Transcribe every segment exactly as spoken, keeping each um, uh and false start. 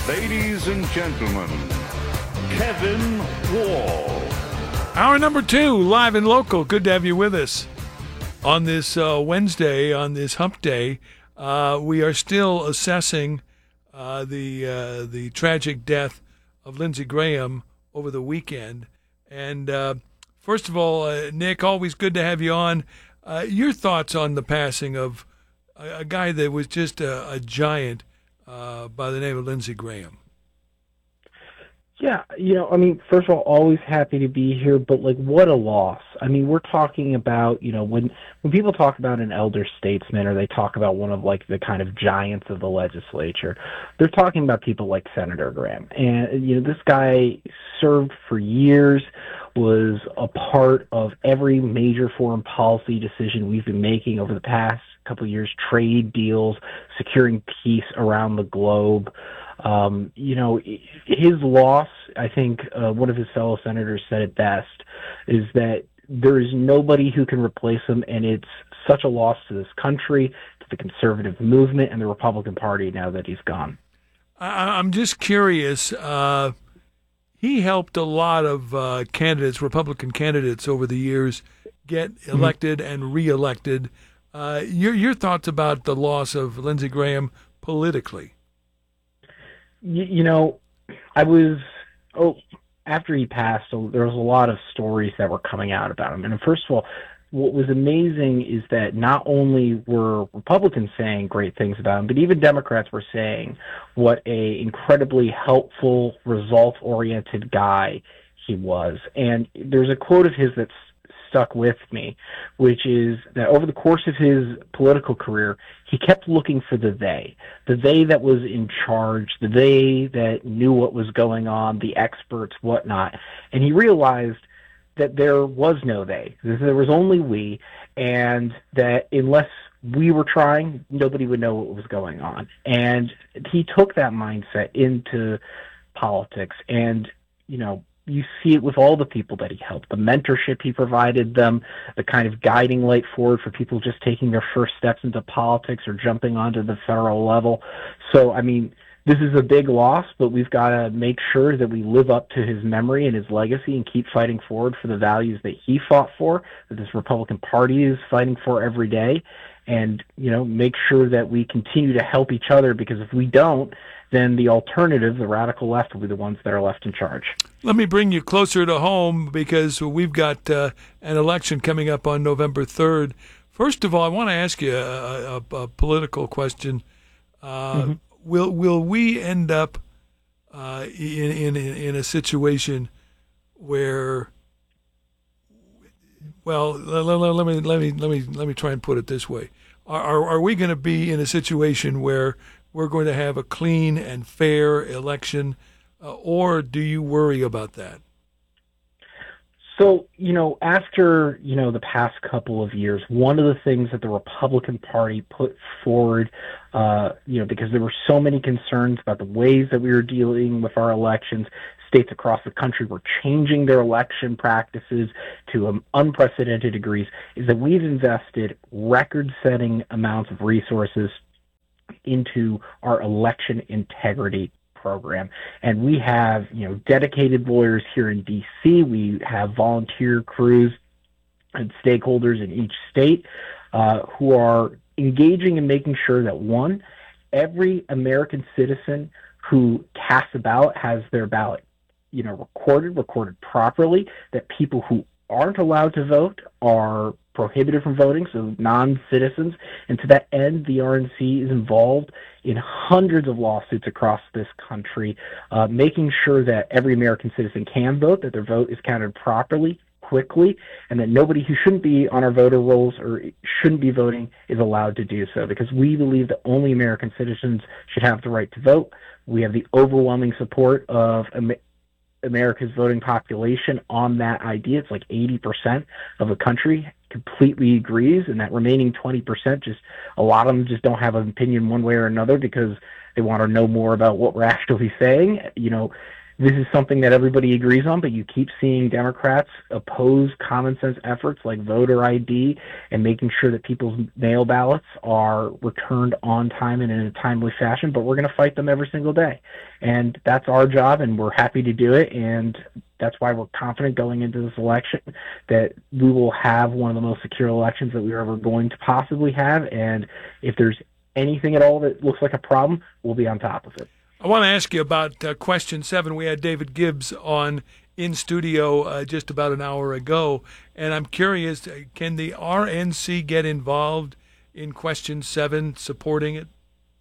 Ladies and gentlemen, Kevin Wall. Hour number two, live and local. Good to have you with us on this uh, Wednesday, on this hump day. Uh, we are still assessing uh, the uh, the tragic death of Lindsey Graham over the weekend. And uh, first of all, uh, Nick, always good to have you on. Uh, your thoughts on the passing of a, a guy that was just a, a giant uh, by the name of Lindsey Graham. Yeah, you know, I mean, first of all, always happy to be here, but like, what a loss. I mean, we're talking about, you know, when when people talk about an elder statesman or they talk about one of like the kind of giants of the legislature, they're talking about people like Senator Graham. And, you know, this guy served for years, was a part of every major foreign policy decision we've been making over the past couple of years, trade deals, securing peace around the globe. Um, you know, his loss, I think uh, one of his fellow senators said it best, is that there is nobody who can replace him, and it's such a loss to this country, to the conservative movement, and the Republican Party now that he's gone. I, I'm just curious. Uh, he helped a lot of uh, candidates, Republican candidates, over the years get elected mm-hmm. and reelected. Uh, your your thoughts about the loss of Lindsey Graham politically? You, you know, I was, oh, after he passed, so there was a lot of stories that were coming out about him. And first of all, what was amazing is that not only were Republicans saying great things about him, but even Democrats were saying what a incredibly helpful, result-oriented guy he was. And there's a quote of his that's stuck with me, which is that over the course of his political career, he kept looking for the they, the they that was in charge, the they that knew what was going on, the experts, whatnot. And he realized that there was no they, that there was only we, and that unless we were trying, nobody would know what was going on. And he took that mindset into politics, and, you know, you see it with all the people that he helped, the mentorship he provided them, the kind of guiding light forward for people just taking their first steps into politics or jumping onto the federal level. So, I mean, this is a big loss, but we've got to make sure that we live up to his memory and his legacy and keep fighting forward for the values that he fought for, that this Republican Party is fighting for every day, and, you know, make sure that we continue to help each other, because if we don't, then the alternative, the radical left, will be the ones that are left in charge. Let me bring you closer to home, because we've got uh, an election coming up on November third. First of all, I want to ask you a, a, a political question. Uh, mm-hmm. Will will we end up uh, in, in in a situation where, well, let, let, let me let me let me let me try and put it this way: Are are, are we going to be in a situation where we're going to have a clean and fair election, uh, or do you worry about that? So, you know, after, you know, the past couple of years, one of the things that the Republican Party put forward, uh, you know, because there were so many concerns about the ways that we were dealing with our elections, states across the country were changing their election practices to um, unprecedented degrees, is that we've invested record-setting amounts of resources into our election integrity program. And we have, you know, dedicated lawyers here in D C. We have volunteer crews and stakeholders in each state uh, who are engaging in making sure that, one, every American citizen who casts a ballot has their ballot, you know, recorded, recorded properly, that people who aren't allowed to vote are prohibited from voting, so non-citizens. And to that end, the R N C is involved in hundreds of lawsuits across this country, uh, making sure that every American citizen can vote, that their vote is counted properly, quickly, and that nobody who shouldn't be on our voter rolls or shouldn't be voting is allowed to do so, because we believe that only American citizens should have the right to vote. We have the overwhelming support of Amer- America's voting population on that idea. It's like eighty percent of the country completely agrees, and that remaining twenty percent, just a lot of them just don't have an opinion one way or another because they want to know more about what we're actually saying. You know, this is something that everybody agrees on, but you keep seeing Democrats oppose common sense efforts like voter I D and making sure that people's mail ballots are returned on time and in a timely fashion. But we're going to fight them every single day. And that's our job, and we're happy to do it. And that's why we're confident going into this election that we will have one of the most secure elections that we're ever going to possibly have. And if there's anything at all that looks like a problem, we'll be on top of it. I want to ask you about uh, question seven. We had David Gibbs on in studio uh, just about an hour ago, and I'm curious, uh, can the R N C get involved in question seven, supporting it?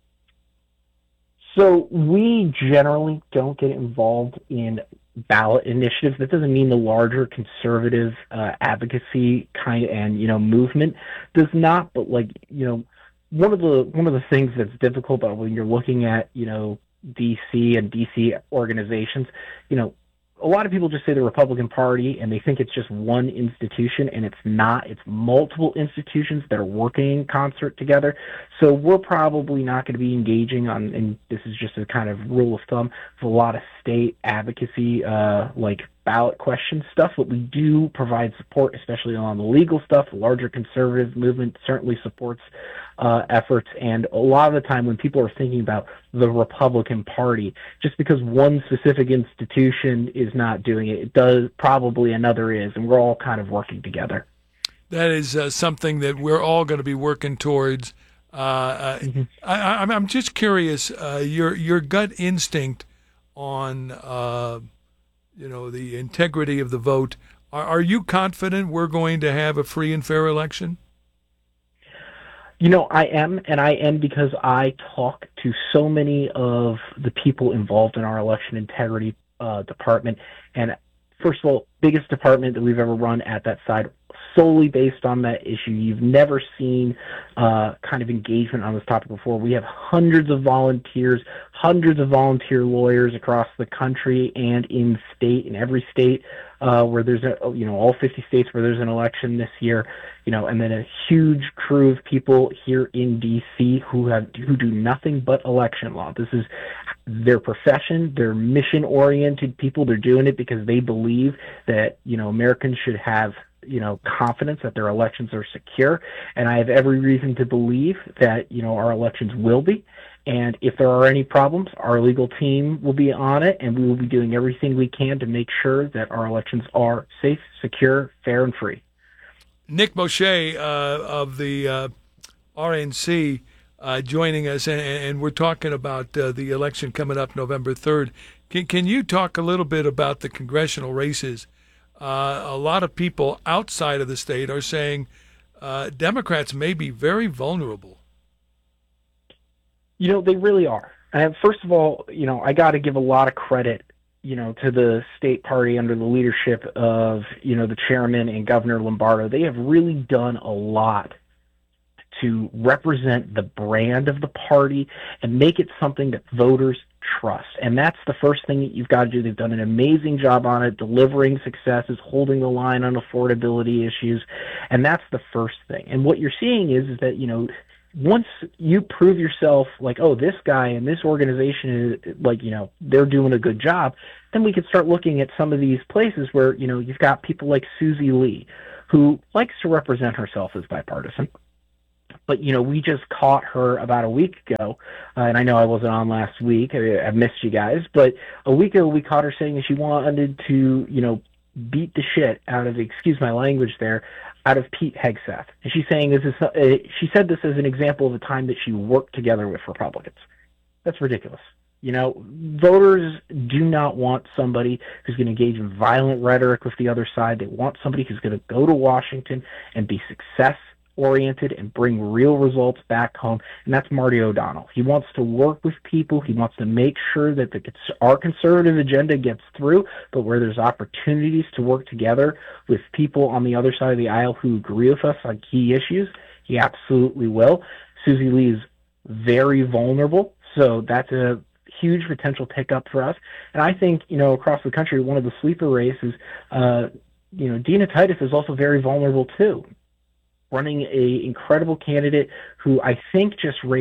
So we generally don't get involved in ballot initiatives. That doesn't mean the larger conservative uh, advocacy kind of, and you know movement does not. But like you know, one of the one of the things that's difficult about when you're looking at you know D C and D C organizations, you know. A lot of people just say the Republican Party and they think it's just one institution, and it's not. It's multiple institutions that are working in concert together. So we're probably not going to be engaging on, and this is just a kind of rule of thumb, for a lot of state advocacy, uh, like ballot question stuff, but we do provide support, especially on the legal stuff. The larger conservative movement certainly supports uh, efforts, and a lot of the time when people are thinking about the Republican Party, just because one specific institution is not doing it, it does probably another is, and we're all kind of working together. That is uh, something that we're all going to be working towards. Uh, uh, mm-hmm. I, I'm, I'm just curious, uh, your your gut instinct on uh, you know the integrity of the vote. Are, are you confident we're going to have a free and fair election? You know, I am, and I am because I talk to so many of the people involved in our election integrity uh, department. And first of all, biggest department that we've ever run at that side, solely based on that issue. You've never seen uh, kind of engagement on this topic before. We have hundreds of volunteers, hundreds of volunteer lawyers across the country and in state, in every state uh, where there's a, you know, all fifty states where there's an election this year, you know, and then a huge crew of people here in D C who have who do nothing but election law. This is their profession. They're mission-oriented people. They're doing it because they believe that, you know, Americans should have you know, confidence that their elections are secure. And I have every reason to believe that, you know, our elections will be. And if there are any problems, our legal team will be on it, and we will be doing everything we can to make sure that our elections are safe, secure, fair, and free. Nick Moshe uh, of the uh, R N C uh, joining us, and, and we're talking about uh, the election coming up November third. Can, can you talk a little bit about the congressional races? Uh, a lot of people outside of the state are saying uh, Democrats may be very vulnerable. You know, they really are. And first of all, you know, I got to give a lot of credit, you know, to the state party under the leadership of, you know, the chairman and Governor Lombardo. They have really done a lot to represent the brand of the party and make it something that voters trust. And that's the first thing that you've got to do. They've done an amazing job on it, delivering successes, holding the line on affordability issues. And that's the first thing. And what you're seeing is, is that, you know, once you prove yourself like, oh, this guy and this organization is like, you know, they're doing a good job, then we can start looking at some of these places where, you know, you've got people like Susie Lee, who likes to represent herself as bipartisan. But, you know, we just caught her about a week ago, uh, and I know I wasn't on last week. I, I missed you guys. But a week ago, we caught her saying that she wanted to, you know, beat the shit out of, excuse my language there, out of Pete Hegseth. And she's saying this is, uh, she said this as an example of a time that she worked together with Republicans. That's ridiculous. You know, voters do not want somebody who's going to engage in violent rhetoric with the other side. They want somebody who's going to go to Washington and be success oriented and bring real results back home, and that's Marty O'Donnell. He wants to work with people. He wants to make sure that the, our conservative agenda gets through, but where there's opportunities to work together with people on the other side of the aisle who agree with us on key issues, he absolutely will. Susie Lee is very vulnerable, so that's a huge potential pickup for us. And I think, you know, across the country, one of the sleeper races, uh, you know, Dina Titus is also very vulnerable too. Running a incredible candidate who I think just raised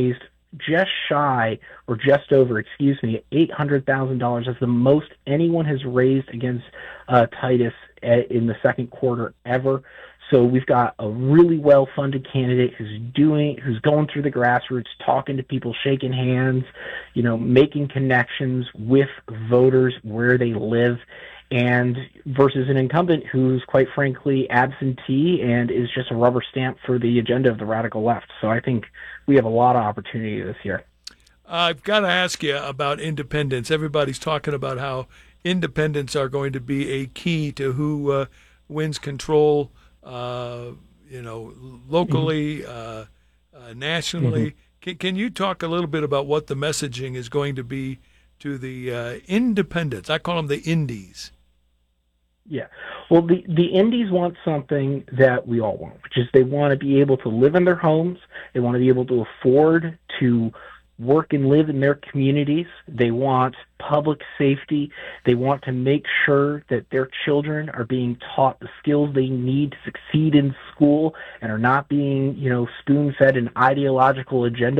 just shy, or just over, excuse me, eight hundred thousand dollars. That's the most anyone has raised against uh, Titus in the second quarter ever. So we've got a really well-funded candidate who's doing, who's going through the grassroots, talking to people, shaking hands, you know, making connections with voters where they live, and versus an incumbent who's quite frankly absentee and is just a rubber stamp for the agenda of the radical left. So I think we have a lot of opportunity this year. I've got to ask you about independents. Everybody's talking about how independents are going to be a key to who uh, wins control, uh, you know, locally, mm-hmm. uh, uh, nationally. Mm-hmm. Can, can you talk a little bit about what the messaging is going to be to the uh, independents? I call them the indies. Yeah. Well, the, the indies want something that we all want, which is they want to be able to live in their homes. They want to be able to afford to work and live in their communities. They want public safety. They want to make sure that their children are being taught the skills they need to succeed in school and are not being, you know, spoon-fed an ideological agenda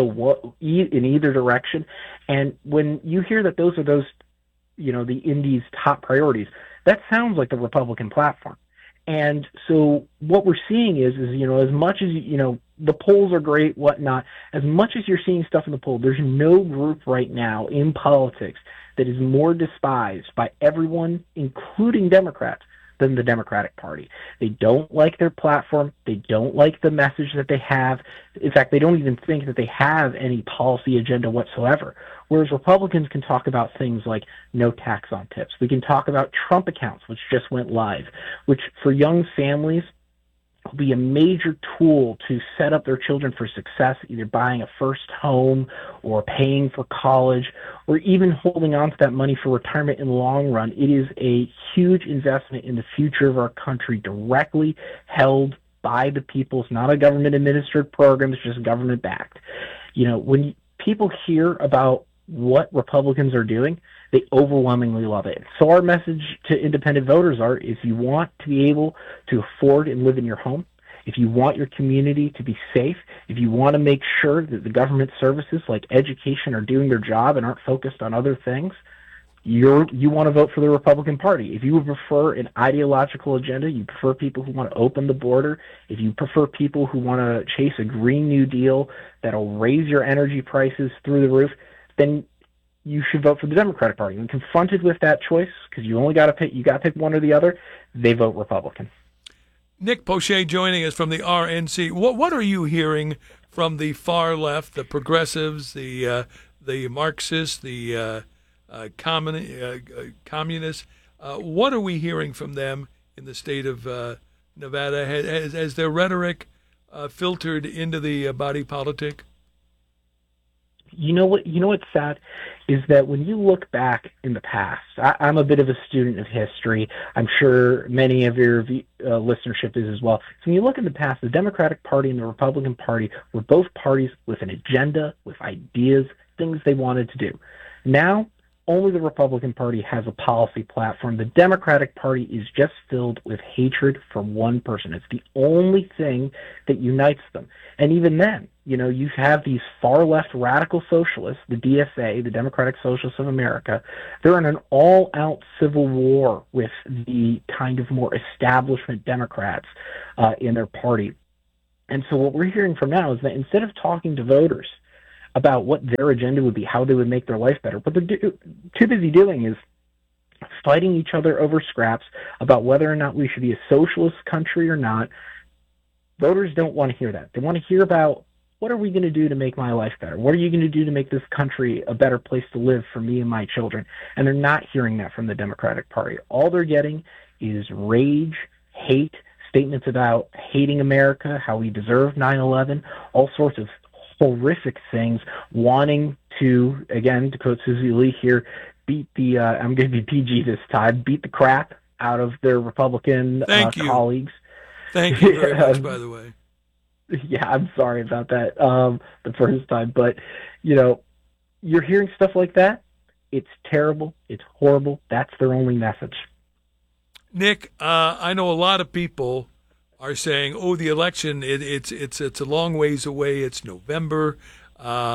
in either direction. And when you hear that those are those, you know, the indies' top priorities, that sounds like the Republican platform. And so what we're seeing is, is, you know, as much as, you know, the polls are great, whatnot, as much as you're seeing stuff in the poll, there's no group right now in politics that is more despised by everyone, including Democrats, than the Democratic Party. They don't like their platform. They don't like the message that they have. In fact, they don't even think that they have any policy agenda whatsoever. Whereas Republicans can talk about things like no tax on tips. We can talk about Trump accounts, which just went live, which for young families will be a major tool to set up their children for success, either buying a first home or paying for college or even holding on to that money for retirement in the long run. It is a huge investment in the future of our country, directly held by the people. It's not a government-administered program. It's just government-backed. You know, when people hear about what Republicans are doing, they overwhelmingly love it. So our message to independent voters are, if you want to be able to afford and live in your home, if you want your community to be safe, if you want to make sure that the government services like education are doing their job and aren't focused on other things, you're, you want to vote for the Republican Party. If you would prefer an ideological agenda, you prefer people who want to open the border, if you prefer people who want to chase a Green New Deal that'll raise your energy prices through the roof, then you should vote for the Democratic Party. When confronted with that choice, because you only got to pick, you got to pick one or the other, they vote Republican. Nick Poche joining us from the R N C. What what are you hearing from the far left, the progressives, the uh, the Marxists, the uh, uh, commun- uh, communists? Uh, what are we hearing from them in the state of uh, Nevada? Has, has their rhetoric uh, filtered into the uh, body politic? You know what? You know what's sad is that when you look back in the past, I, I'm a bit of a student of history. I'm sure many of your uh, listenership is as well. So when you look in the past, the Democratic Party and the Republican Party were both parties with an agenda, with ideas, things they wanted to do. Now, only the Republican Party has a policy platform. The Democratic Party is just filled with hatred for one person. It's the only thing that unites them. And even then, you know, you have these far-left radical socialists, the D S A, the Democratic Socialists of America. They're in an all-out civil war with the kind of more establishment Democrats uh, in their party. And so what we're hearing from now is that instead of talking to voters about what their agenda would be, how they would make their life better, what they're do- too busy doing is fighting each other over scraps about whether or not we should be a socialist country or not. Voters don't want to hear that. They want to hear about, what are we going to do to make my life better? What are you going to do to make this country a better place to live for me and my children? And they're not hearing that from the Democratic Party. All they're getting is rage, hate, statements about hating America, how we deserve nine eleven, all sorts of horrific things, wanting to, again, to quote Susie Lee here, beat the, uh, I'm going to be P G this time, beat the crap out of their Republican uh, colleagues. Thank you very much, by the way. Yeah, I'm sorry about that um, the first time. But, you know, you're hearing stuff like that. It's terrible. It's horrible. That's their only message. Nick, uh, I know a lot of people are saying, oh, the election, it, it's it's it's a long ways away. It's November. Uh,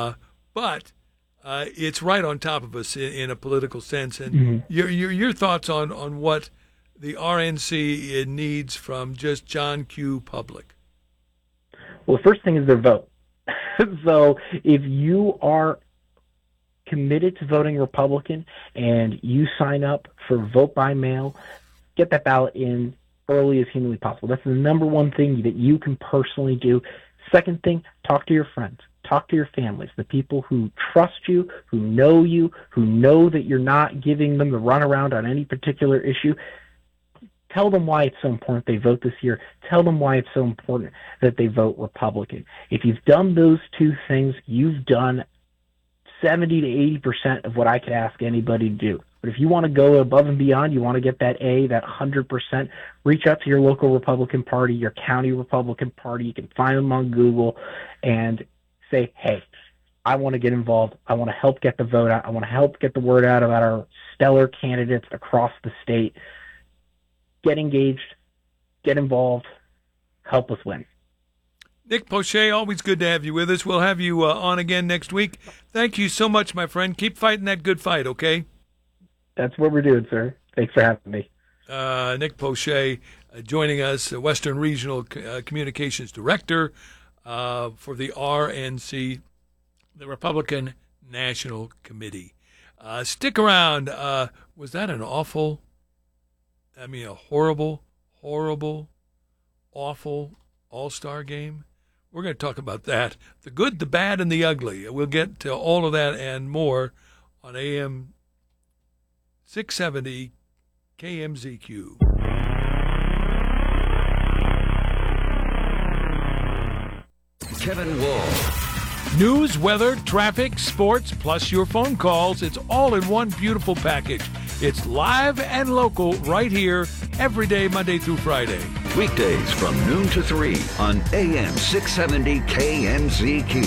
but uh, it's right on top of us in, in a political sense. And Mm-hmm. your, your your thoughts on, on what the R N C needs from just John Q. Public? Well, the first thing is their vote. So if you are committed to voting Republican and you sign up for vote by mail, get that ballot in early as humanly possible. That's the number one thing that you can personally do. Second thing, talk to your friends. Talk to your families, the people who trust you, who know you, who know that you're not giving them the runaround on any particular issue. Tell them why it's so important they vote this year. Tell them why it's so important that they vote Republican. If you've done those two things, you've done seventy to eighty percent of what I could ask anybody to do. But if you want to go above and beyond, you want to get that A, that one hundred percent, reach out to your local Republican Party, your county Republican Party. You can find them on Google and say, hey, I want to get involved. I want to help get the vote out. I want to help get the word out about our stellar candidates across the state. Get engaged, get involved, help us win. Nick Poche, always good to have you with us. We'll have you uh, on again next week. Thank you so much, my friend. Keep fighting that good fight, okay? That's what we're doing, sir. Thanks for having me. Uh, Nick Poche uh, joining us, uh, Western Regional uh, Communications Director uh, for the R N C, the Republican National Committee. Uh, stick around. Uh, was that an awful, I mean, a horrible, horrible, awful all-star game? We're going to talk about that. The good, the bad, and the ugly. We'll get to all of that and more on A M six seventy K M Z Q. Kevin Wall. News, weather, traffic, sports, plus your phone calls. It's all in one beautiful package. It's live and local right here every day, Monday through Friday. Weekdays from noon to three on A M six seventy K M Z Q.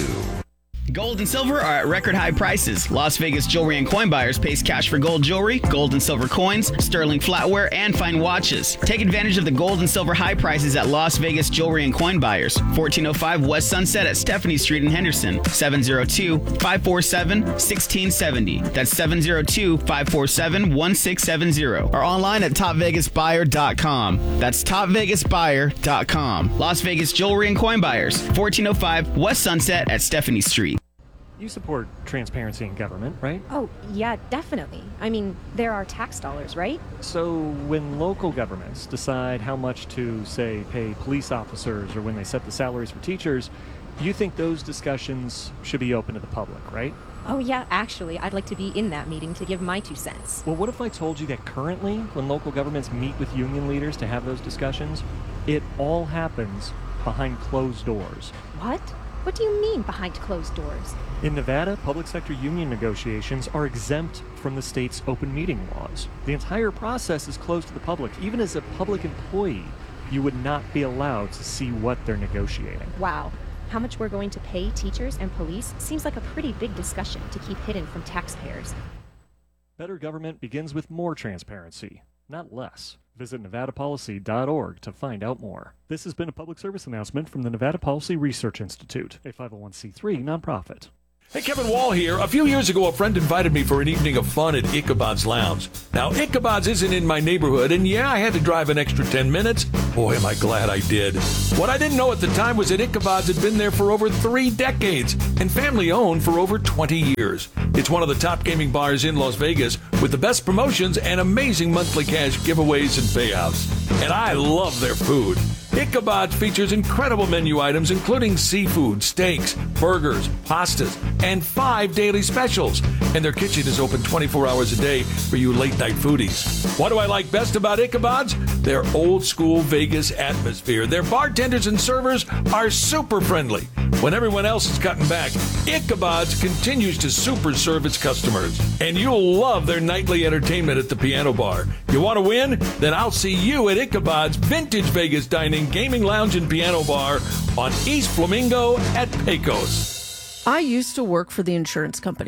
Gold and silver are at record high prices. Las Vegas Jewelry and Coin Buyers pays cash for gold jewelry, gold and silver coins, sterling flatware, and fine watches. Take advantage of the gold and silver high prices at Las Vegas Jewelry and Coin Buyers. fourteen oh five West Sunset at Stephanie Street in Henderson. seven oh two, five four seven, one six seven oh. That's seven oh two, five four seven, one six seven oh. Or online at top vegas buyer dot com. That's top vegas buyer dot com. Las Vegas Jewelry and Coin Buyers. fourteen oh five West Sunset at Stephanie Street. You support transparency in government, right? Oh, yeah, definitely. I mean, there are tax dollars, right? So when local governments decide how much to, say, pay police officers or when they set the salaries for teachers, you think those discussions should be open to the public, right? Oh, yeah, actually, I'd like to be in that meeting to give my two cents. Well, what if I told you that currently, when local governments meet with union leaders to have those discussions, it all happens behind closed doors? What? What do you mean behind closed doors? In Nevada, public sector union negotiations are exempt from the state's open meeting laws. The entire process is closed to the public. Even as a public employee, you would not be allowed to see what they're negotiating. Wow. How much we're going to pay teachers and police seems like a pretty big discussion to keep hidden from taxpayers. Better government begins with more transparency, not less. Visit nevada policy dot org to find out more. This has been a public service announcement from the Nevada Policy Research Institute, a five oh one c three nonprofit. Hey, Kevin Wall here. A few years ago, a friend invited me for an evening of fun at Ichabod's Lounge. Now, Ichabod's isn't in my neighborhood, and yeah, I had to drive an extra ten minutes. Boy, am I glad I did. What I didn't know at the time was that Ichabod's had been there for over three decades and family-owned for over twenty years. It's one of the top gaming bars in Las Vegas with the best promotions and amazing monthly cash giveaways and payouts. And I love their food. Ichabod features incredible menu items including seafood, steaks, burgers, pastas, and five daily specials. And their kitchen is open twenty-four hours a day for you late-night foodies. What do I like best about Ichabod's? Their old-school Vegas atmosphere. Their bartenders and servers are super friendly. When everyone else is cutting back, Ichabod's continues to super serve its customers. And you'll love their nightly entertainment at the piano bar. You want to win? Then I'll see you at Ichabod's Vintage Vegas Dining, Gaming Lounge, and Piano Bar on East Flamingo at Pecos. I used to work for the insurance companies.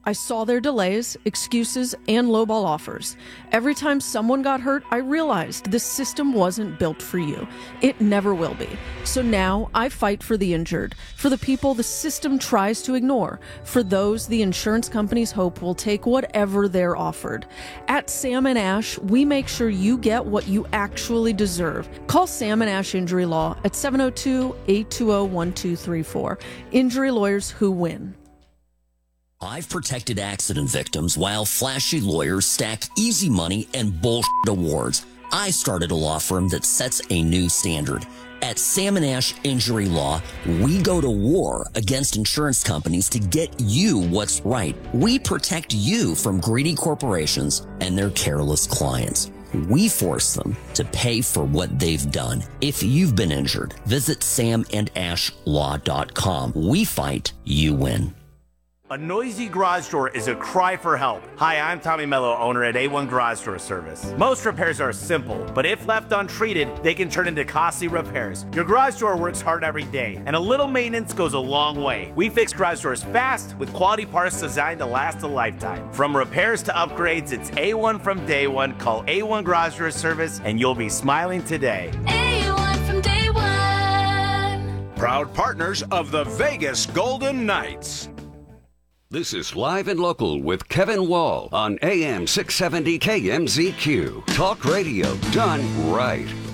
I saw their delays, excuses, and lowball offers. Every time someone got hurt, I realized this system wasn't built for you. It never will be. So now I fight for the injured, for the people the system tries to ignore, for those the insurance companies hope will take whatever they're offered. At Sam and Ash, we make sure you get what you actually deserve. Call Sam and Ash Injury Law at seven oh two, eight two oh, one two three four. Injury lawyers who win. I've protected accident victims while flashy lawyers stack easy money and bullshit awards. I started a law firm that sets a new standard. At Sam and Ash Injury Law, we go to war against insurance companies to get you what's right. We protect you from greedy corporations and their careless clients. We force them to pay for what they've done. If you've been injured, visit sam and ash law dot com. We fight, you win. A noisy garage door is a cry for help. Hi, I'm Tommy Mello, owner at A one Garage Door Service. Most repairs are simple, but if left untreated, they can turn into costly repairs. Your garage door works hard every day, and a little maintenance goes a long way. We fix garage doors fast with quality parts designed to last a lifetime. From repairs to upgrades, it's A one from day one. Call A one Garage Door Service, and you'll be smiling today. A one from day one. Proud partners of the Vegas Golden Knights. This is Live and Local with Kevin Wall on A M six seventy K M Z Q. Talk radio done right.